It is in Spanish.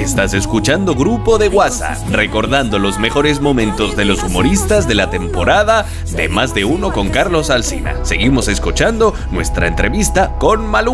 Estás escuchando Grupo de WhatsApp, recordando los mejores momentos de los humoristas de la temporada de Más de Uno con Carlos Alsina. Seguimos escuchando nuestra entrevista con Maluma.